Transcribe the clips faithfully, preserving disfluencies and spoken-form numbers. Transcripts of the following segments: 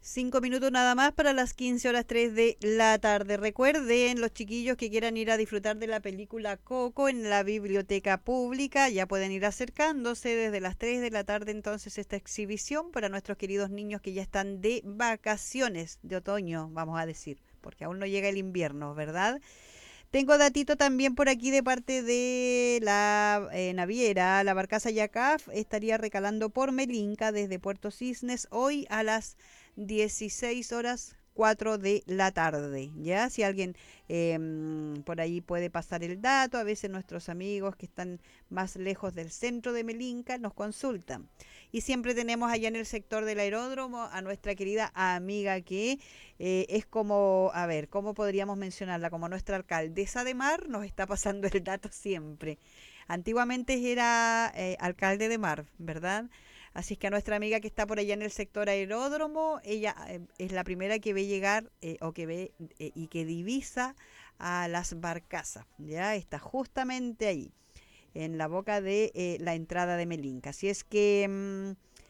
Cinco minutos nada más para las quince horas tres de la tarde. Recuerden, los chiquillos que quieran ir a disfrutar de la película Coco en la biblioteca pública, ya pueden ir acercándose desde las tres de la tarde entonces esta exhibición para nuestros queridos niños que ya están de vacaciones de otoño, vamos a decir, porque aún no llega el invierno, ¿verdad? Tengo datito también por aquí de parte de la eh, naviera, la barcaza Yacaf estaría recalando por Melinca desde Puerto Cisnes hoy a las dieciséis horas cuatro de la tarde, ¿ya? Si alguien eh, por ahí puede pasar el dato, a veces nuestros amigos que están más lejos del centro de Melinca nos consultan. Y siempre tenemos allá en el sector del aeródromo a nuestra querida amiga que eh, es como, a ver, ¿cómo podríamos mencionarla? Como nuestra alcaldesa de Mar, nos está pasando el dato siempre. Antiguamente era eh, alcalde de Mar, ¿verdad? Así es que a nuestra amiga que está por allá en el sector aeródromo, ella eh, es la primera que ve llegar eh, o que ve eh, y que divisa a las barcazas, ¿ya? Está justamente ahí, en la boca de eh, la entrada de Melinca. Así es que mmm,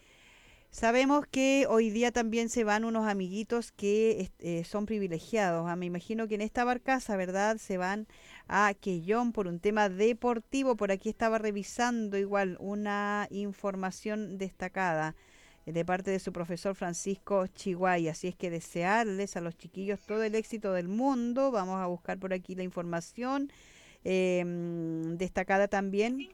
sabemos que hoy día también se van unos amiguitos que eh, son privilegiados. Ah, me imagino que en esta barcaza, ¿verdad? Se van a Quellón por un tema deportivo. Por aquí estaba revisando igual una información destacada eh, de parte de su profesor Francisco Chihuay. Así es que desearles a los chiquillos todo el éxito del mundo. Vamos a buscar por aquí la información eh, destacada también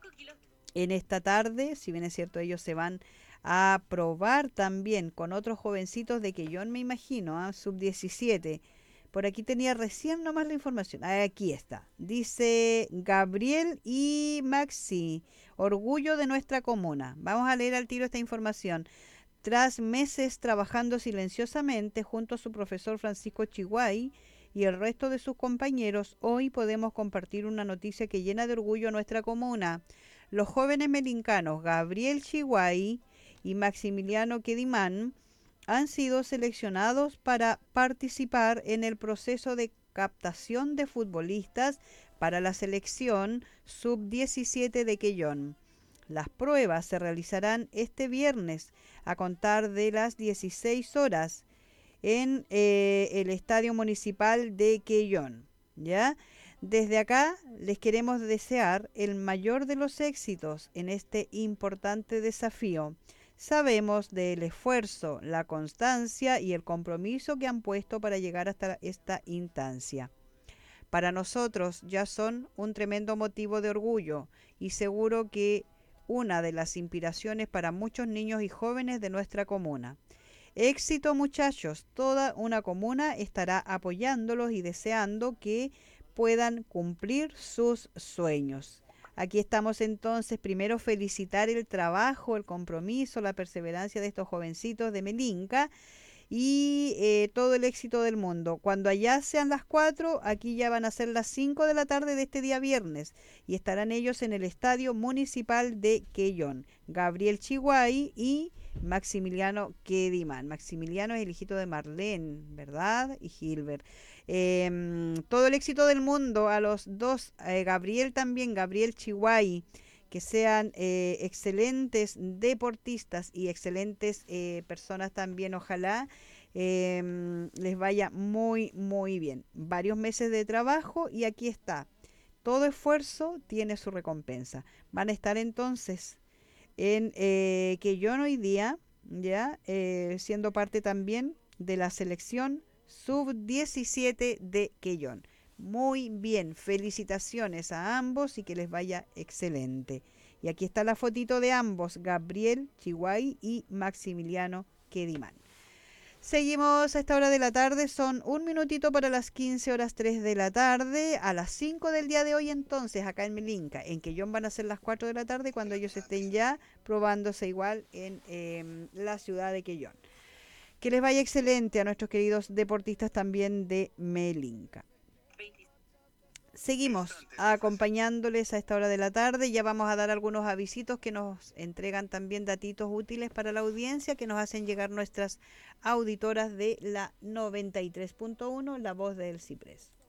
en esta tarde. Si bien es cierto, ellos se van a probar también con otros jovencitos de Quellón, me imagino, ¿eh? sub diecisiete. Por aquí tenía recién nomás la información. Aquí está. Dice Gabriel y Maxi, orgullo de nuestra comuna. Vamos a leer al tiro esta información. Tras meses trabajando silenciosamente junto a su profesor Francisco Chihuay y el resto de sus compañeros, hoy podemos compartir una noticia que llena de orgullo a nuestra comuna. Los jóvenes melincanos Gabriel Chihuay y Maximiliano Quedimán han sido seleccionados para participar en el proceso de captación de futbolistas para la selección sub diecisiete de Quellón. Las pruebas se realizarán este viernes a contar de las dieciséis horas en eh, el Estadio Municipal de Quellón, ¿ya? Desde acá les queremos desear el mayor de los éxitos en este importante desafío. Sabemos del esfuerzo, la constancia y el compromiso que han puesto para llegar hasta esta instancia. Para nosotros ya son un tremendo motivo de orgullo y seguro que una de las inspiraciones para muchos niños y jóvenes de nuestra comuna. Éxito, muchachos, toda una comuna estará apoyándolos y deseando que puedan cumplir sus sueños. Aquí estamos entonces, primero felicitar el trabajo, el compromiso, la perseverancia de estos jovencitos de Melinca y eh, todo el éxito del mundo. Cuando allá sean las cuatro, aquí ya van a ser las cinco de la tarde de este día viernes y estarán ellos en el Estadio Municipal de Quellón. Gabriel Chihuay y Maximiliano Quedimán. Maximiliano es el hijito de Marlene, ¿verdad? Y Gilbert. Eh, todo el éxito del mundo a los dos, eh, Gabriel también, Gabriel Chihuay, que sean eh, excelentes deportistas y excelentes eh, personas también, ojalá eh, les vaya muy, muy bien. Varios meses de trabajo y aquí está. Todo esfuerzo tiene su recompensa. Van a estar entonces en eh, Quellón hoy día, ya eh, siendo parte también de la selección sub diecisiete de Quellón. Muy bien, felicitaciones a ambos y que les vaya excelente. Y aquí está la fotito de ambos, Gabriel Chihuay y Maximiliano Quedimán. Seguimos a esta hora de la tarde, son un minutito para las quince horas tres de la tarde, a las cinco del día de hoy entonces, acá en Melinca, en Quellón van a ser las cuatro de la tarde cuando ellos estén ya probándose igual en eh, la ciudad de Quellón. Que les vaya excelente a nuestros queridos deportistas también de Melinca. Seguimos acompañándoles a esta hora de la tarde. Ya vamos a dar algunos avisitos que nos entregan también datitos útiles para la audiencia que nos hacen llegar nuestras auditoras de la noventa y tres punto uno, La Voz del Ciprés.